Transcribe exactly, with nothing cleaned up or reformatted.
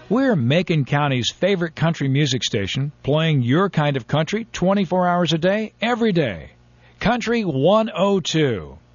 We're Macon County's favorite country music station, playing your kind of country twenty-four hours a day, every day. Country one oh two.